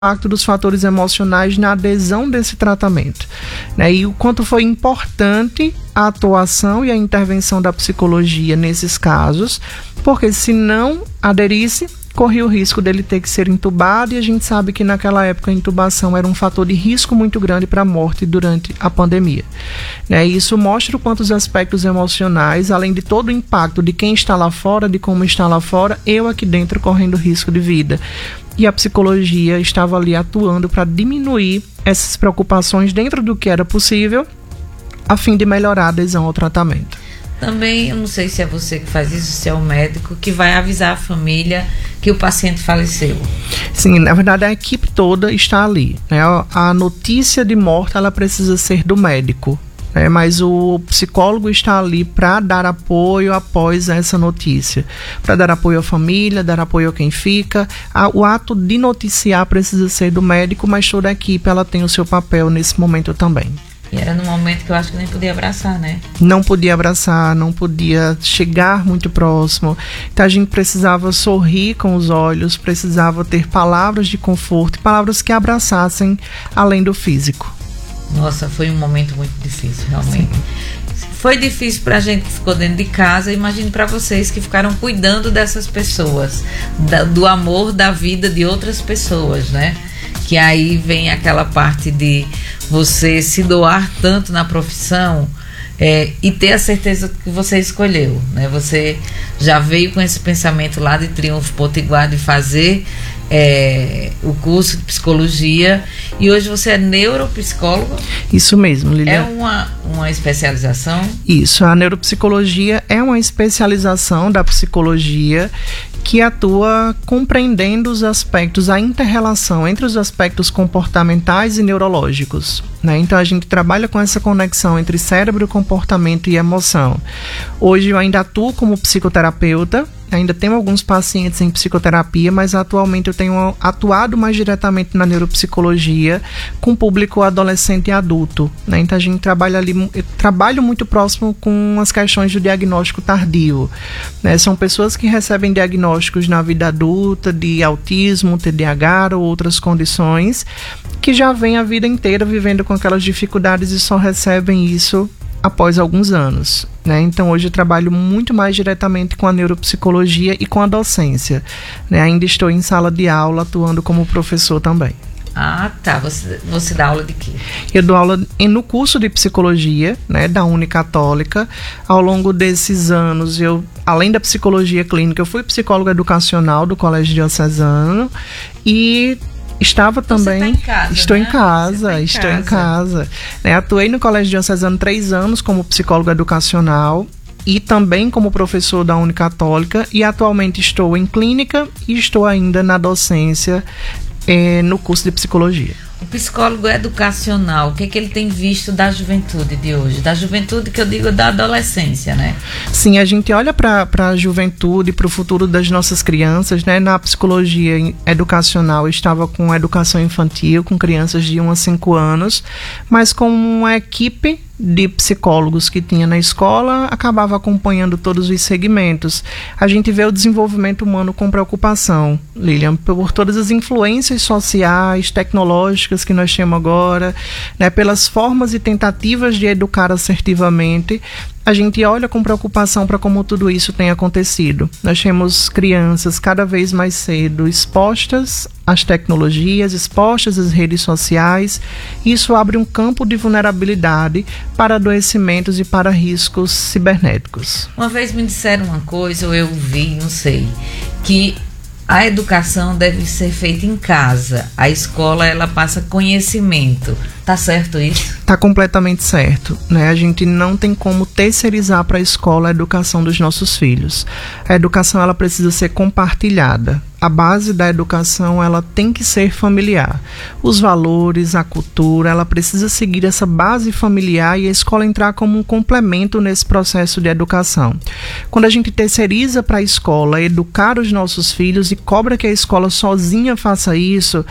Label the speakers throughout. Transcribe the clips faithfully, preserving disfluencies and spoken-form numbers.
Speaker 1: impacto dos fatores emocionais na adesão desse tratamento, né? E o quanto foi importante a atuação e a intervenção da psicologia nesses casos, porque se não aderisse, corria o risco dele ter que ser entubado, e a gente sabe que naquela época a intubação era um fator de risco muito grande para a morte durante a pandemia, né? E isso mostra o quanto os aspectos emocionais, além de todo o impacto de quem está lá fora, de como está lá fora, eu aqui dentro correndo risco de vida. E a psicologia estava ali atuando para diminuir essas preocupações dentro do que era possível, a fim de melhorar a adesão ao tratamento.
Speaker 2: Também, eu não sei se é você que faz isso, se é o médico que vai avisar a família que o paciente faleceu.
Speaker 1: Sim, na verdade a equipe toda está ali, né? A notícia de morte, ela precisa ser do médico, né? Mas o psicólogo está ali para dar apoio após essa notícia, para dar apoio à família, dar apoio a quem fica. O ato de noticiar precisa ser do médico, mas toda a equipe ela tem o seu papel nesse momento também.
Speaker 2: E era no momento que eu acho que nem podia abraçar, né?
Speaker 1: Não podia abraçar, não podia chegar muito próximo. Então a gente precisava sorrir com os olhos, precisava ter palavras de conforto, palavras que abraçassem além do físico.
Speaker 2: Nossa, foi um momento muito difícil, realmente. Sim. Foi difícil pra gente que ficou dentro de casa, imagine pra vocês que ficaram cuidando dessas pessoas, da, do amor da vida de outras pessoas, né? Que aí vem aquela parte de você se doar tanto na profissão é, e ter a certeza que você escolheu, né? Você já veio com esse pensamento lá de Triunfo Potiguar de fazer é, o curso de psicologia, e hoje você é neuropsicólogo?
Speaker 1: Isso mesmo, Lilian.
Speaker 2: É uma, uma especialização?
Speaker 1: Isso, a neuropsicologia é uma especialização da psicologia que atua compreendendo os aspectos, a inter-relação entre os aspectos comportamentais e neurológicos, né? Então a gente trabalha com essa conexão entre cérebro, comportamento e emoção. Hoje eu ainda atuo como psicoterapeuta, ainda tenho alguns pacientes em psicoterapia, mas atualmente eu tenho atuado mais diretamente na neuropsicologia com público adolescente e adulto, né? Então a gente trabalha ali, eu trabalho muito próximo com as questões do diagnóstico tardio, né? São pessoas que recebem diagnósticos na vida adulta de autismo, T D A H ou outras condições, que já vêm a vida inteira vivendo com aquelas dificuldades e só recebem isso após alguns anos, né? Então hoje eu trabalho muito mais diretamente com a neuropsicologia e com a docência, né? Ainda estou em sala de aula atuando como professor também.
Speaker 2: Ah, tá. Você, você dá aula de quê?
Speaker 1: Eu dou aula em, no curso de psicologia, né, da Unicatólica. Ao longo desses anos, eu, além da psicologia clínica, eu fui psicóloga educacional do Colégio Diocesano e estava também.
Speaker 2: Você tá em casa,
Speaker 1: estou
Speaker 2: né?
Speaker 1: em casa,
Speaker 2: tá em
Speaker 1: estou
Speaker 2: casa.
Speaker 1: em casa. Né, atuei no Colégio Diocesano três anos como psicóloga educacional e também como professor da Unicatólica, e atualmente estou em clínica e estou ainda na docência é, no curso de psicologia.
Speaker 2: O psicólogo educacional, o que é que ele tem visto da juventude de hoje? Da juventude que eu digo da adolescência, né?
Speaker 1: Sim, a gente olha para a juventude, para o futuro das nossas crianças, né? Na psicologia educacional, eu estava com educação infantil, com crianças de um a cinco anos, mas com uma equipe de psicólogos que tinha na escola, acabava acompanhando todos os segmentos. A gente vê o desenvolvimento humano com preocupação, Lilian, por todas as influências sociais, tecnológicas que nós temos agora, né, pelas formas e tentativas de educar assertivamente. A gente olha com preocupação para como tudo isso tem acontecido. Nós temos crianças cada vez mais cedo expostas às tecnologias, expostas às redes sociais. Isso abre um campo de vulnerabilidade para adoecimentos e para riscos cibernéticos.
Speaker 2: Uma vez me disseram uma coisa, ou eu vi, não sei, que a educação deve ser feita em casa. A escola, ela passa conhecimento. Tá certo isso?
Speaker 1: Tá completamente certo, né? A gente não tem como terceirizar para a escola a educação dos nossos filhos. A educação, ela precisa ser compartilhada. A base da educação, ela tem que ser familiar. Os valores, a cultura, ela precisa seguir essa base familiar e a escola entrar como um complemento nesse processo de educação. Quando a gente terceiriza para a escola educar os nossos filhos e cobra que a escola sozinha faça isso,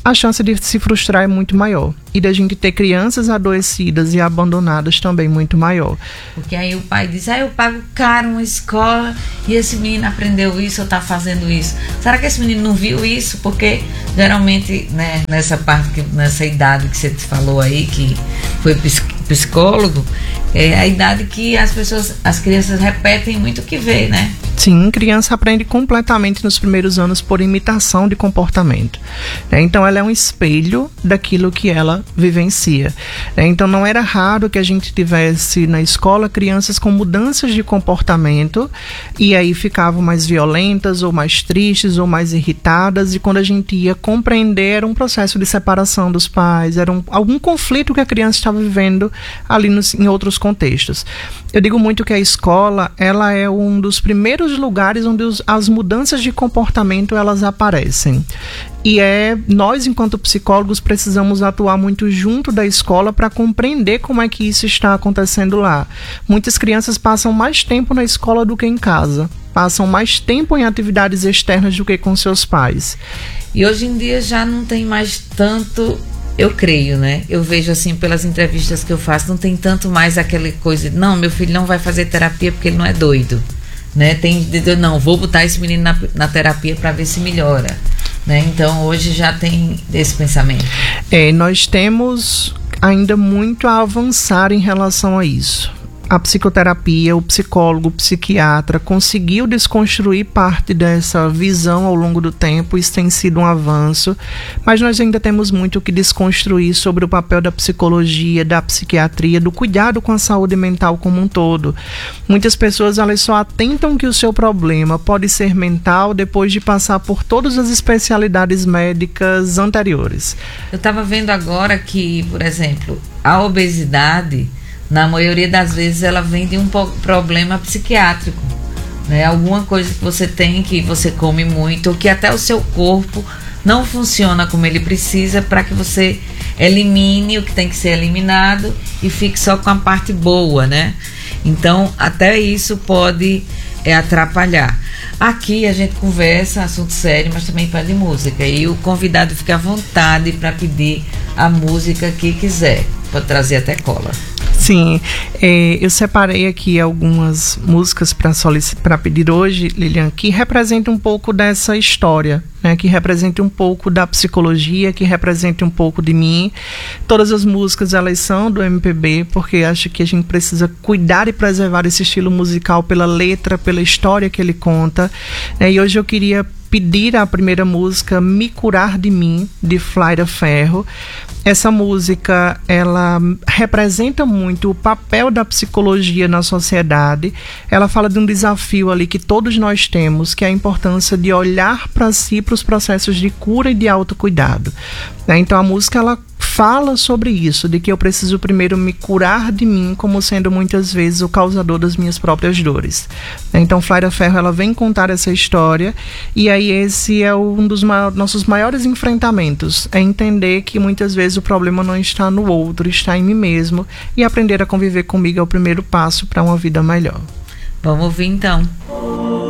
Speaker 1: a chance de se frustrar é muito maior. E da gente ter crianças adoecidas e abandonadas também muito maior.
Speaker 2: Porque aí o pai diz, ah, eu pago caro uma escola e esse menino aprendeu isso ou está fazendo isso. Será que esse menino não viu isso? Porque geralmente, né, nessa parte, que, nessa idade que você falou aí, que foi psicólogo, é a idade que as pessoas, as crianças repetem muito o que vê, né?
Speaker 1: Sim, criança aprende completamente nos primeiros anos por imitação de comportamento. Né? Então, ela é um espelho daquilo que ela vivencia. Né? Então, não era raro que a gente tivesse na escola crianças com mudanças de comportamento e aí ficavam mais violentas ou mais tristes ou mais irritadas, e quando a gente ia compreender, era um processo de separação dos pais, era um, algum conflito que a criança estava vivendo ali nos, em outros contextos. Eu digo muito que a escola, ela é um dos primeiros lugares onde os, as mudanças de comportamento elas aparecem. E é, nós, enquanto psicólogos, precisamos atuar muito junto da escola para compreender como é que isso está acontecendo lá. Muitas crianças passam mais tempo na escola do que em casa, passam mais tempo em atividades externas do que com seus pais.
Speaker 2: E hoje em dia já não tem mais tanto... Eu creio, né? Eu vejo assim pelas entrevistas que eu faço, não tem tanto mais aquela coisa, não, meu filho não vai fazer terapia porque ele não é doido, né? Tem, não, vou botar esse menino na, na terapia para ver se melhora, né? Então hoje já tem esse pensamento.
Speaker 1: É, nós temos ainda muito a avançar em relação a isso. A psicoterapia, o psicólogo, o psiquiatra conseguiu desconstruir parte dessa visão ao longo do tempo. Isso tem sido um avanço, mas nós ainda temos muito que desconstruir sobre o papel da psicologia, da psiquiatria, do cuidado com a saúde mental como um todo. Muitas pessoas elas só atentam que o seu problema pode ser mental depois de passar por todas as especialidades médicas anteriores.
Speaker 2: Eu estava vendo agora que, por exemplo, a obesidade, na maioria das vezes, ela vem de um problema psiquiátrico, né? Alguma coisa que você tem, que você come muito, ou que até o seu corpo não funciona como ele precisa, para que você elimine o que tem que ser eliminado e fique só com a parte boa, né? Então, até isso pode é, atrapalhar. Aqui a gente conversa, assunto sério, mas também pede música. E o convidado fica à vontade para pedir a música que quiser. Pode trazer até cola.
Speaker 1: Sim, é, eu separei aqui algumas músicas para pedir hoje, Lilian, que representam um pouco dessa história, né, que representem um pouco da psicologia, que representem um pouco de mim. Todas as músicas, elas são do M P B, porque acho que a gente precisa cuidar e preservar esse estilo musical pela letra, pela história que ele conta. Né, e hoje eu queria pedir a primeira música, Me Curar de Mim, de Flaira Ferro. Essa música, ela representa muito o papel da psicologia na sociedade. Ela fala de um desafio ali que todos nós temos, que é a importância de olhar para si, para os processos de cura e de autocuidado. Né? Então a música, ela fala sobre isso, de que eu preciso primeiro me curar de mim, como sendo muitas vezes o causador das minhas próprias dores. Então Flaira Ferro, ela vem contar essa história, e aí esse é um dos ma- nossos maiores enfrentamentos, é entender que muitas vezes o problema não está no outro, está em mim mesmo, e aprender a conviver comigo é o primeiro passo para uma vida melhor.
Speaker 2: Vamos ouvir então.